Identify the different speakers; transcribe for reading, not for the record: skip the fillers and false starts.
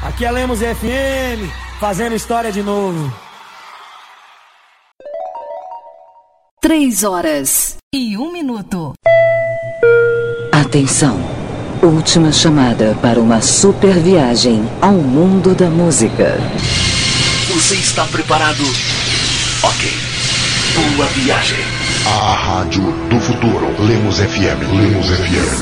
Speaker 1: Aqui é Lemos FM, fazendo história de novo.
Speaker 2: 3h01.
Speaker 3: Atenção, última chamada para uma super viagem ao mundo da música.
Speaker 4: Você está preparado? Ok. Boa viagem.
Speaker 5: A rádio do futuro. Lemos FM. Lemos FM.